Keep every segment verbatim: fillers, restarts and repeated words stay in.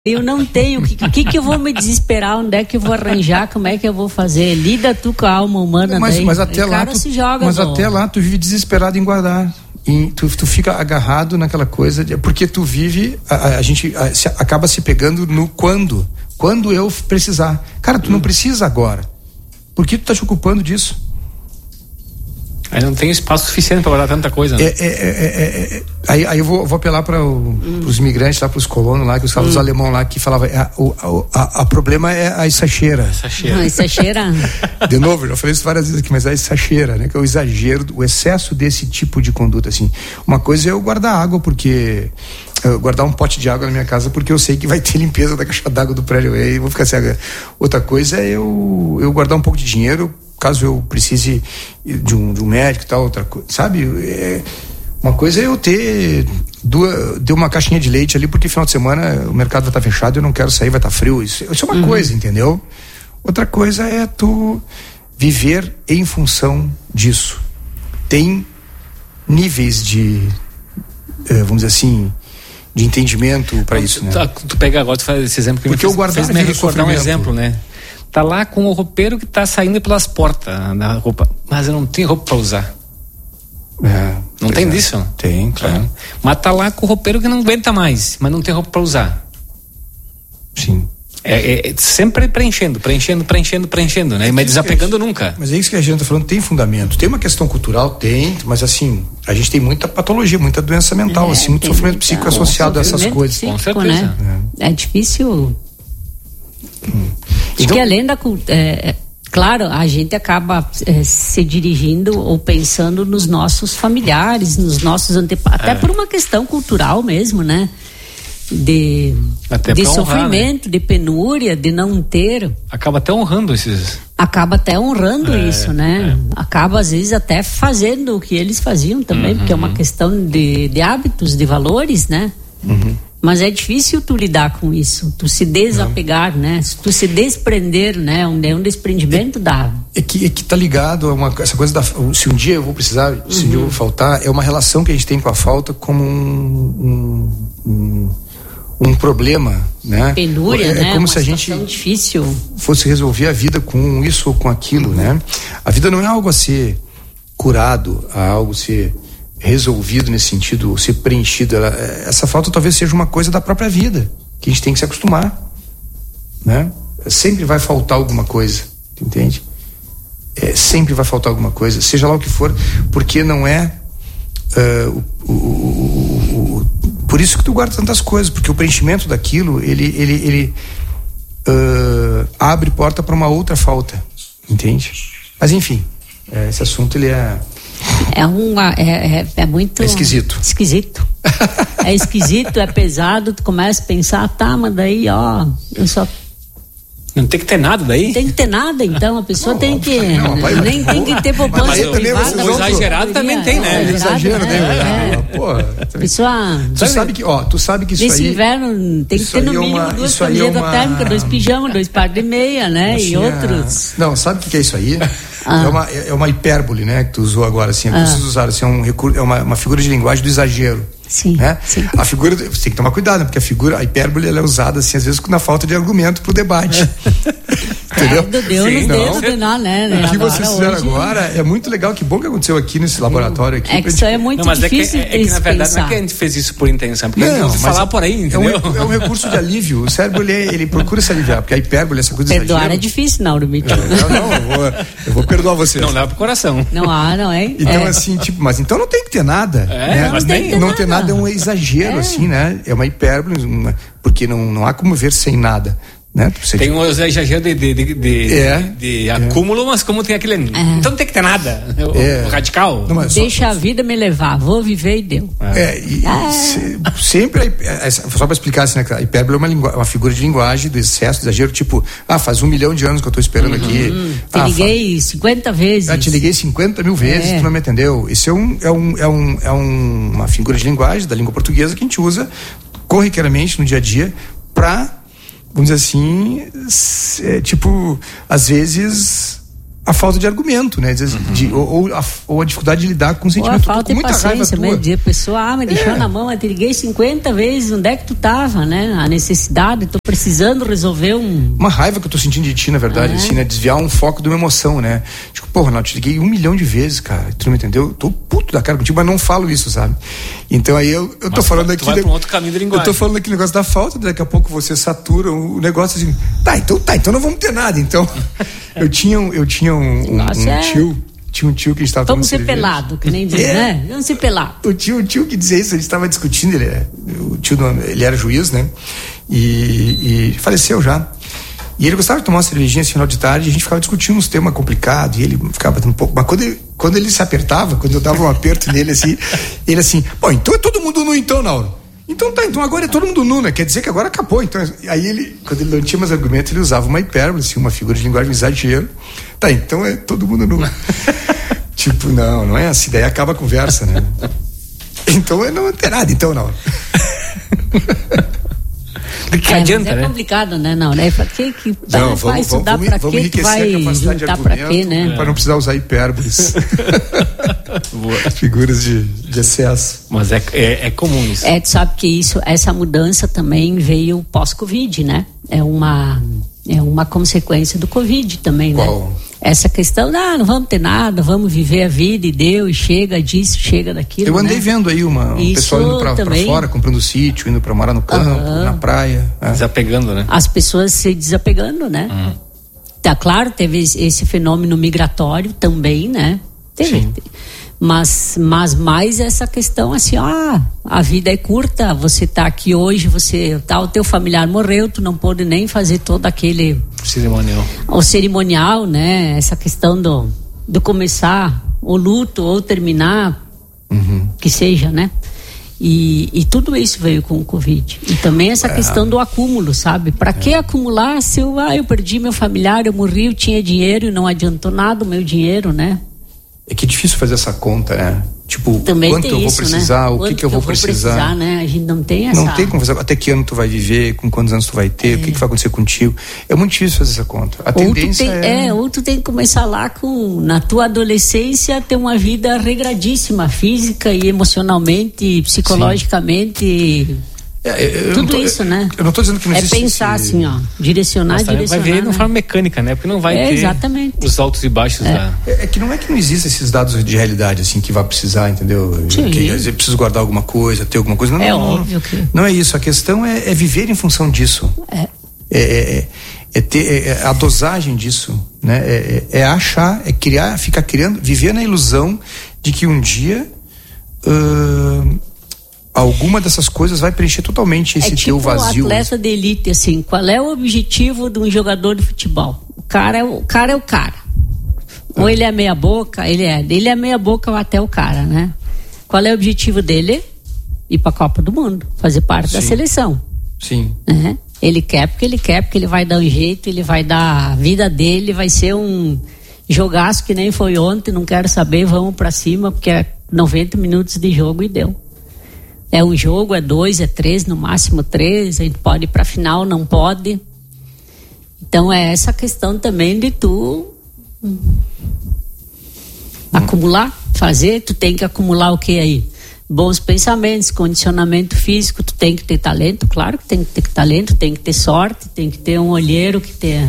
Eu não tenho, o que, que que eu vou me desesperar, onde é que eu vou arranjar, como é que eu vou fazer? Lida tu com a alma humana. Mas, daí. mas até lá, tu, se joga, mas no... até lá tu vive desesperado em guardar. E tu, tu fica agarrado naquela coisa, de, porque tu vive, a, a gente a, se, acaba se pegando no quando, quando eu precisar. Cara, tu hum. não precisa agora. Por que tu tá te ocupando disso? Aí não tem espaço suficiente para guardar tanta coisa, né? É, é, é, é, é, aí, aí eu vou, vou apelar para hum. os imigrantes lá, para os colonos lá, que os, hum. os alemão lá que falavam, a, a, a, a problema é a exagera. Exagera. exagera. De novo, já falei isso várias vezes aqui, mas a exagera, né? Que é o exagero, o excesso desse tipo de conduta, assim. Uma coisa é eu guardar água, porque eu guardar um pote de água na minha casa, porque eu sei que vai ter limpeza da caixa d'água do prédio, aí eu vou ficar sem água. Outra coisa é eu, eu guardar um pouco de dinheiro, caso eu precise de um, de um médico e tal, outra coisa, sabe? É, uma coisa é eu ter duas, deu uma caixinha de leite ali, porque final de semana o mercado vai estar fechado, eu não quero sair, vai estar frio, isso, isso é uma uhum. coisa, entendeu? Outra coisa é tu viver em função disso. Tem níveis de, vamos dizer assim, de entendimento para isso, né? Tu, tu pega agora, tu faz esse exemplo que porque me eu guardar fez me recordar um exemplo, né? Tá lá com o roupeiro que tá saindo pelas portas da roupa, mas eu não tenho roupa para usar. É, não tem é. disso? Tem, claro. É. Mas tá lá com o roupeiro que não aguenta mais, mas não tem roupa para usar. Sim. É, é, é sempre preenchendo, preenchendo, preenchendo, preenchendo, né? É mas desapegando gente, nunca. Mas é isso que a gente tá falando, tem fundamento. Tem uma questão cultural, tem, mas assim, a gente tem muita patologia, muita doença mental, é, assim, muito sofrimento psíquico associado a essas coisas. Psíquico, com certeza. Né? É. é difícil. Hum. Acho então, que além da é, claro, a gente acaba é, se dirigindo ou pensando nos nossos familiares, nos nossos antepassados, é. até por uma questão cultural mesmo, né? De, de sofrimento, honrar, né? De penúria, de não ter. Acaba até honrando esses. Acaba até honrando é, isso, né? É. Acaba às vezes até fazendo o que eles faziam também, uhum. porque é uma questão de, de hábitos, de valores, né? Uhum. Mas é difícil tu lidar com isso, tu se desapegar, não. né? Tu se desprender, né? Um, é um desprendimento é, da... É que, é que tá ligado a uma, essa coisa da... Se um dia eu vou precisar, uhum. se um dia eu vou faltar, é uma relação que a gente tem com a falta como um... um, um um problema, né? Penúria, é, né? É como uma se a gente difícil. fosse resolver a vida com isso ou com aquilo, uhum. né? A vida não é algo a ser curado, a algo a ser resolvido nesse sentido, ser preenchido. Ela, essa falta talvez seja uma coisa da própria vida, que a gente tem que se acostumar, né? Sempre vai faltar alguma coisa, entende? É, sempre vai faltar alguma coisa, seja lá o que for, porque não é uh, o, o, o, o por isso que tu guarda tantas coisas, porque o preenchimento daquilo, ele, ele, ele uh, abre porta para uma outra falta, entende? Mas enfim, é, esse assunto ele é... É, uma, é, é, é muito... É esquisito. Esquisito. É esquisito, é pesado, tu começa a pensar, tá, mas daí, ó, eu só... Não tem que ter nada daí? Não tem que ter nada, então. A pessoa não, tem que... Não, pai, nem tem que ter poupança privada. O exagerado também tem, né? É, exagero, né? É, é. Pô, pessoa... Tu sabe que, ó, tu sabe que isso nesse aí... Nesse inverno tem que ter no mínimo uma, duas camisetas uma... térmicas, dois pijamas, dois pares de meia, né? Tinha... E outros... Não, sabe o que é isso aí? Ah. É, uma, é uma hipérbole, né? Que tu usou agora, assim. É que ah. vocês usaram, assim, é, um recurso, é uma, uma figura de linguagem do exagero. Sim, né? sim. A figura, você tem que tomar cuidado, porque a figura, a hipérbole, ela é usada assim, às vezes na falta de argumento pro debate. Entendeu? É, do Deus nos dedos de nós, né? O que vocês fizeram hoje... agora é muito legal, que bom que aconteceu aqui nesse laboratório aqui. É que isso gente... é muito não, mas difícil é que, é, é que na verdade pensar. Não é que a gente fez isso por intenção, porque não, não falar por aí, entendeu? É um, é um recurso de alívio. O cérebro, ele, ele procura se aliviar, porque a hipérbole, essa coisa perdoar exagero... é difícil, não, Mitchell. Não, não, eu vou, eu vou perdoar vocês. Não leva pro coração. Não há, não é? Então, é. assim, tipo, mas então não tem que ter nada. É, né? mas não tem, tem, não nada. ter nada é um exagero. É. Assim, né? É uma hipérbole, uma, porque não, não há como ver sem nada. Né? Tem um exagero de, de, de, de, é, de é. acúmulo, mas como tem aquele. É. Então não tem que ter nada. É. O radical. Não, deixa só, a vida me levar, vou viver e deu. É, e, é. Se, sempre, só para explicar assim, né, a hipérbole é uma, lingu, uma figura de linguagem do excesso, do exagero, tipo, ah, faz um milhão de anos que eu tô esperando uhum. aqui. Te ah, liguei fa... cinquenta vezes. Ah, te liguei cinquenta mil vezes, é. tu não me atendeu. Isso é, um, é, um, é, um, é um, uma figura de linguagem da língua portuguesa que a gente usa corriqueiramente no dia a dia para, vamos dizer assim, é, tipo, às vezes a falta de argumento, né? Às vezes, uhum. de, ou, ou, a, ou a dificuldade de lidar com o sentimento. Ou a falta de paciência mesmo, de pessoa, ah, me deixou é. na mão, eu te liguei cinquenta vezes, onde é que tu tava, né? A necessidade, tô precisando resolver um... Uma raiva que eu tô sentindo de ti, na verdade, é. assim, né? Desviar um foco de uma emoção, né? Tipo, pô, Ronaldo, te liguei um milhão de vezes, cara, tu não me entendeu? Eu tô puto da cara contigo, mas não falo isso, sabe? Então aí eu, eu tô mas falando tu aqui... vai pra um outro caminho de linguagem. Eu tô falando aqui o negócio da falta, daqui a pouco você satura o negócio assim, tá, então tá, então não vamos ter nada, então... Eu tinha, eu tinha um, um, Nossa, um é... tio, tinha um tio que estava Vamos ser cerveja. pelado, que nem diz, é. né? Vamos ser pelado. O tio, o tio que dizia isso, a gente estava discutindo, ele, é, o tio, ele era juiz, né? E, e faleceu já. E ele gostava de tomar uma cervejinha assim, final de tarde, e a gente ficava discutindo uns temas complicados, e ele ficava um pouco, mas quando ele, quando ele se apertava, quando eu dava um aperto nele assim, ele assim, bom, então é todo mundo nu então, Nauro? Então tá, então agora é todo mundo nu, né? Quer dizer que agora acabou. Então, aí ele, quando ele não tinha mais argumento, ele usava uma hipérbole, assim, uma figura de linguagem, um exagero. Tá, então é todo mundo nu. Tipo, não, não é assim, daí acaba a conversa, né? Então é não tem nada, então não. Que é, adianta, mas é né? complicado, né? Não, né? Pra que que não, vai vamos, estudar vamos, pra vamos quê? Tu vai juntar pra quê, né? Para não precisar usar hipérboles. Figuras de, de excesso. Mas é, é, é comum isso. É, tu sabe que isso, essa mudança também veio pós-Covid, né? É uma, é uma consequência do Covid também, né? Qual? Essa questão, ah, não vamos ter nada, vamos viver a vida e deu, e chega disso, chega daquilo. Eu andei né? vendo aí uma, um Isso pessoal indo pra, pra fora, comprando sítio, indo pra morar no campo, uhum. na praia. É. Desapegando, né? As pessoas se desapegando, né? Uhum. Tá claro, teve esse fenômeno migratório também, né? Teve. Sim. Mas, mas mais essa questão assim, ah, a vida é curta, você tá aqui hoje, você tá, o teu familiar morreu, tu não pôde nem fazer todo aquele cerimonial, o cerimonial, né? Essa questão do, do começar o luto ou terminar, uhum. que seja, né? E, e tudo isso veio com o Covid. E também essa é. questão do acúmulo, sabe? Para é. que acumular se eu, ah, eu perdi meu familiar, eu morri, eu tinha dinheiro e não adiantou nada o meu dinheiro, né? É que é difícil fazer essa conta, né? Tipo, também quanto eu vou isso, precisar, né? o que que eu vou, eu vou precisar. precisar, né? A gente não tem essa... Não tem como fazer, até que ano tu vai viver, com quantos anos tu vai ter, é. o que que vai acontecer contigo. É muito difícil fazer essa conta. A ou tendência tem, é... é... Ou tu tem que começar lá com, na tua adolescência, ter uma vida regradíssima, física e emocionalmente, psicologicamente... Sim. É, eu Tudo tô, isso, né? Eu não tô dizendo que não é existe... É pensar esse... assim, ó, direcionar, Nossa, direcionar. Vai ver de uma né? forma mecânica, né? Porque não vai é, ter exatamente. os altos e baixos é. da... É, é que não é que não existem esses dados de realidade, assim, que vai precisar, entendeu? Sim. Que às vezes preciso guardar alguma coisa, ter alguma coisa. Não, é não, óbvio não, que... não é isso. A questão é, é viver em função disso. É. É, é, é ter é a dosagem disso, né? É, é, é achar, é criar, ficar criando, viver na ilusão de que um dia... Uh, alguma dessas coisas vai preencher totalmente esse é tipo teu vazio. Um atleta de elite, assim, qual é o objetivo de um jogador de futebol? O cara é o, o cara é o cara. Ou ele é meia boca, ele é, ele é meia boca ou até o cara, né? Qual é o objetivo dele? Ir pra Copa do Mundo, fazer parte Sim. da seleção. Sim. Uhum. Ele quer porque ele quer, porque ele vai dar um jeito, ele vai dar a vida dele, vai ser um jogaço que nem foi ontem, não quero saber, vamos pra cima, porque é noventa minutos de jogo e deu. É um jogo, é dois, é três, no máximo três, a gente pode ir pra final, não pode. Então é essa questão também de tu hum, acumular, fazer, tu tem que acumular o que aí? Bons pensamentos, condicionamento físico, tu tem que ter talento, claro que tem que ter talento, tem que ter sorte, tem que ter um olheiro que tenha...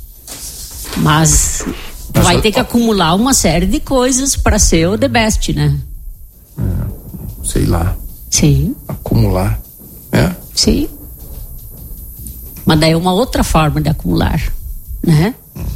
Mas tu vai ter que acumular uma série de coisas para ser o the best, né? É, sei lá. Sim. Acumular, é? Sim. Mas daí é uma outra forma de acumular, né?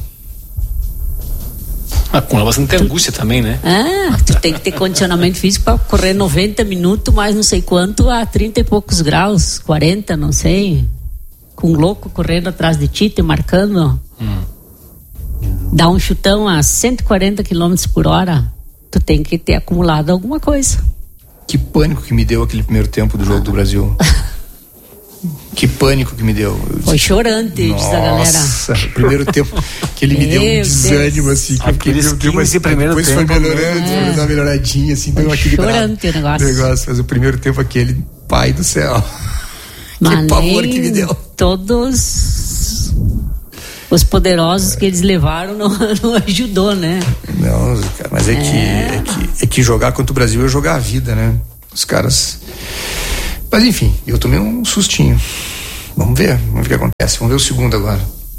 Acumula bastante tu... angústia também, né? Ah, tu tem que ter condicionamento físico para correr noventa minutos, mais não sei quanto, a trinta e poucos graus, quarenta, não sei. Com um louco correndo atrás de ti, te marcando. Hum. Dá um chutão a cento e quarenta quilômetros por hora, tu tem que ter acumulado alguma coisa. Que pânico que me deu aquele primeiro tempo do jogo do Brasil. Que pânico que me deu. Foi chorante, diz a galera. Nossa, o primeiro tempo que ele me deu um desânimo, assim, que eu fiquei meio tempo, mas depois foi melhorando, foi uma melhoradinha, assim, deu aquele chorante o negócio. negócio. Mas o primeiro tempo aquele, pai do céu. Mas que pavor que me deu. Todos Os poderosos que eles levaram não, não ajudou, né? Não, cara, mas é, é. Que, é, que, é que jogar contra o Brasil é jogar a vida, né? Os caras... Mas enfim, eu tomei um sustinho. Vamos ver, vamos ver o que acontece. Vamos ver o segundo agora.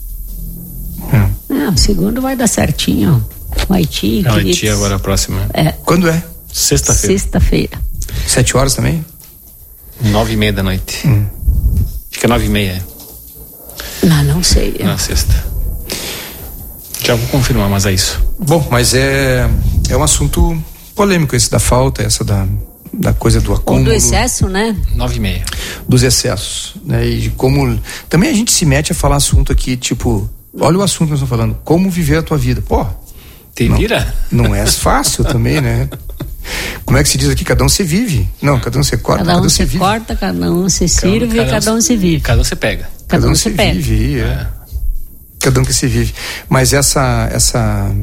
É. Ah, o segundo vai dar certinho. O Haiti. É o Haiti agora a próxima. É. Quando é? Sexta-feira. Sexta-feira. Sete horas também? Nove e meia da noite. Hum. Fica nove e meia. Não, não sei. Na sexta. Já vou confirmar, mas é isso. Bom, mas é, é um assunto polêmico esse da falta, essa da, da coisa do acúmulo. Ou do excesso, né? Nove e meia. Dos excessos, né? E de como... Também a gente se mete a falar assunto aqui, tipo... Olha o assunto que nós estamos falando. Como viver a tua vida. Pô... Te não, vira? Não é fácil também, né? Como é que se diz aqui? Cada um se vive. Não, cada um se corta, cada um cada um se, se vive. corta, cada um se sirve, cada, cada um se vive. Cada um se pega. Cada, cada um, um se, se pega. vive, é. É. Cada um que se vive. Mas essa essa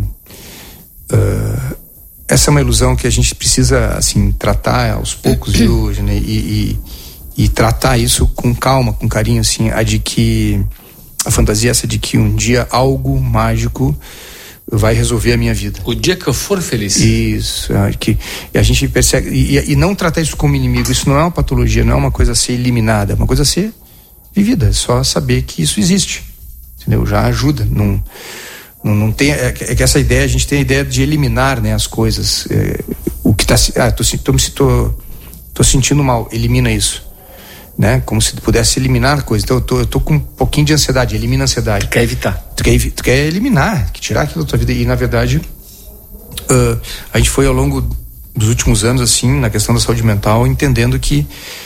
uh, essa é uma ilusão que a gente precisa, assim, tratar aos poucos, viu, né? E, e, e tratar isso com calma, com carinho, assim, a de que a fantasia essa de que um dia algo mágico vai resolver a minha vida. O dia que eu for feliz. Isso, é, que e a gente persegue e, e não tratar isso como inimigo. Isso não é uma patologia, não é uma coisa a ser eliminada, é uma coisa a ser vivida. É só saber que isso existe, entendeu? Já ajuda. Não, não, não tem, é, é que essa ideia, a gente tem a ideia de eliminar, né, as coisas. É, o que tá, ah, tô, tô, tô, tô sentindo mal, elimina isso, né? Como se pudesse eliminar coisas. Então eu tô, eu tô com um pouquinho de ansiedade, elimina a ansiedade. Quer evitar. Tu quer, tu quer eliminar, tirar aquilo da tua vida. E na verdade, uh, a gente foi ao longo dos últimos anos, assim, na questão da saúde mental, entendendo que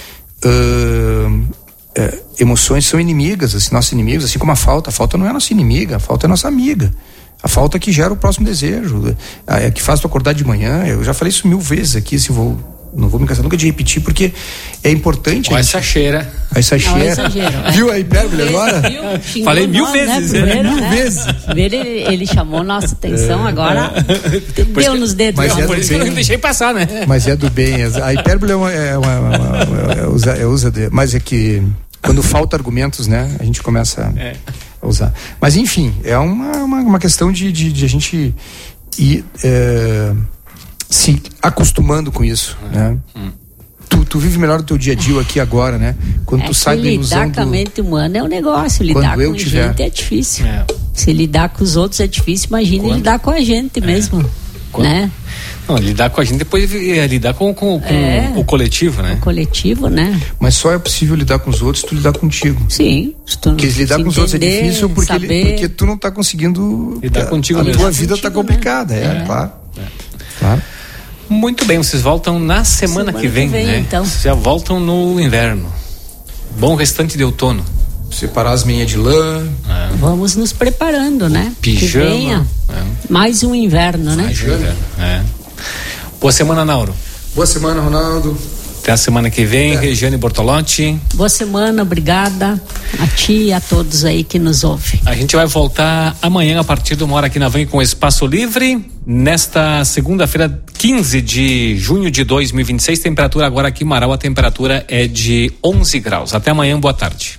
uh, uh, emoções são inimigas, assim, nossos inimigos, assim como a falta. A falta não é nossa inimiga, a falta é nossa amiga. A falta que gera o próximo desejo, é que faz tu acordar de manhã. Eu já falei isso mil vezes aqui, se vou... Não vou me cansar nunca de repetir, porque é importante. Olha essa cheira. Essa cheira. Viu a hipérbole agora? Viu? Falei mil vezes. Né? Primeiro, mil né? vezes. Ele, ele chamou nossa atenção, agora deu que, nos dedos. Mas é por isso que eu não deixei passar, né? Mas é do bem. A hipérbole é uma... É uma, uma, uma é usa, é usa de, mas é que quando falta argumentos, né? A gente começa é. a usar. Mas enfim, é uma, uma, uma questão de, de, de a gente ir... É, se acostumando com isso, hum, né? Hum. Tu, tu vive melhor o teu dia a dia aqui agora, né? Quando é tu sai da ilusão lidar com a mente humana é um negócio, lidar eu com tiver. gente é difícil. É. Se lidar com os outros é difícil, imagina Quando? lidar com a gente é. mesmo, Quando? né? Não, lidar com a gente depois é lidar com, com, com é. o coletivo, né? O coletivo, né? Mas só é possível lidar com os outros se tu lidar contigo. Sim. Porque lidar com os outros é difícil porque, ele, porque tu não tá conseguindo lidar contigo a mesmo. tua vida tá complicada, né? é, é, claro. É. Claro. Muito bem, vocês voltam na semana, semana que vem, que vem né? Então. Vocês já voltam no inverno. Bom restante de outono. Separar as meias de lã. É. Vamos nos preparando, né? Pijama. Que venha é. mais um inverno, né? Mais um inverno, é. Boa semana, Nauro. Boa semana, Ronaldo. Até a semana que vem, é. Regiane Bortolotti. Boa semana, obrigada a ti e a todos aí que nos ouvem. A gente vai voltar amanhã a partir de uma hora aqui na Van com Espaço Livre. Nesta segunda-feira, quinze de junho de dois mil e vinte e seis, temperatura agora aqui em Marau, a temperatura é de onze graus. Até amanhã, boa tarde.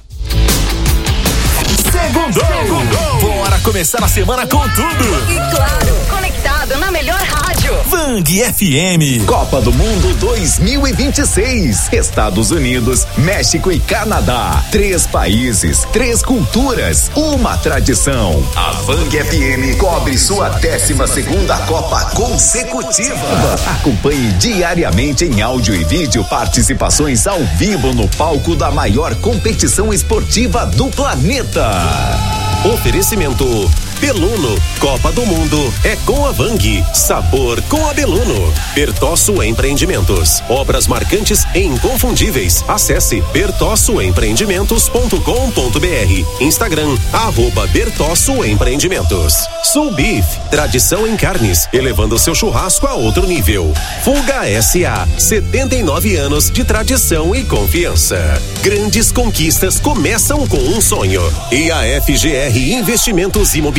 Segundou! Segundou! Bora começar a semana com tudo! E claro, conectado na melhor rádio. Vang F M. Copa do Mundo dois mil e vinte e seis. Estados Unidos, México e Canadá. Três países, três culturas, uma tradição. A Vang F M cobre sua décima segunda Copa consecutiva. Acompanhe diariamente em áudio e vídeo participações ao vivo no palco da maior competição esportiva do planeta. Oferecimento Beluno, Copa do Mundo é com a Vang, sabor com a Beluno. Bertosso Empreendimentos, obras marcantes e inconfundíveis. Acesse bertosso empreendimentos ponto com ponto br. Instagram, arroba Bertosso Empreendimentos. Soul Beef, tradição em carnes, elevando seu churrasco a outro nível. Fuga S A, setenta e nove anos de tradição e confiança. Grandes conquistas começam com um sonho. E a F G R Investimentos Imobiliários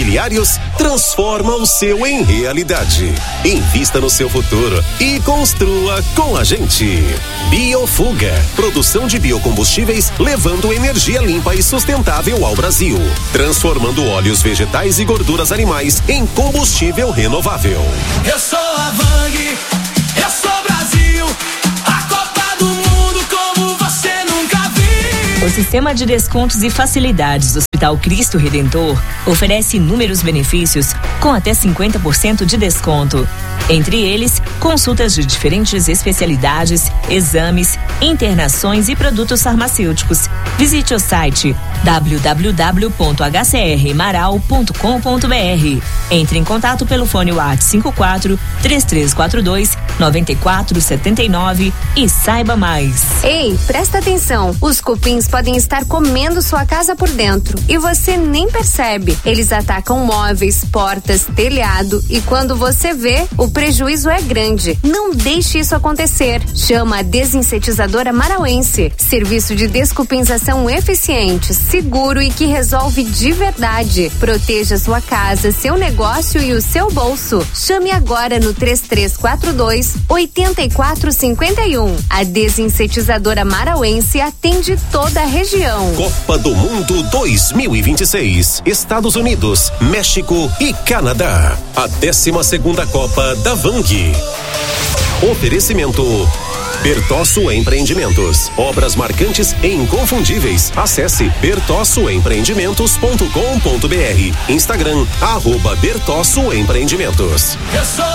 Imobiliários transforma o seu em realidade. Invista no seu futuro e construa com a gente. Biofuga, produção de biocombustíveis levando energia limpa e sustentável ao Brasil, transformando óleos vegetais e gorduras animais em combustível renovável. Eu sou a Vang, eu sou Brasil, a Copa do Mundo como você nunca viu. O sistema de descontos e facilidades do Hospital Cristo Redentor oferece inúmeros benefícios com até cinquenta por cento de desconto. Entre eles, consultas de diferentes especialidades, exames, internações e produtos farmacêuticos. Visite o site w w w ponto h c r maral ponto com ponto b r. Entre em contato pelo fone WhatsApp cinco quatro, três três quatro dois, nove quatro sete nove e saiba mais. Ei, presta atenção. Os cupins podem estar comendo sua casa por dentro e você nem percebe. Eles atacam móveis, portas, telhado e quando você vê, o prejuízo é grande. Não deixe isso acontecer. Chama a Desinsetizadora Marauense. Serviço de descupinzação eficiente, seguro e que resolve de verdade. Proteja sua casa, seu negócio e o seu bolso. Chame agora no três três quatro dois, oito quatro cinco um. A Desinsetizadora Marauense atende toda a região. Copa do Mundo dois mil e vinte e seis. Estados Unidos, México e Canadá. A décima segunda Copa da Vang. Oferecimento Bertosso Empreendimentos. Obras marcantes e inconfundíveis. Acesse bertosso empreendimentos ponto com ponto b r. Instagram, arroba Bertosso Empreendimentos. Eu sou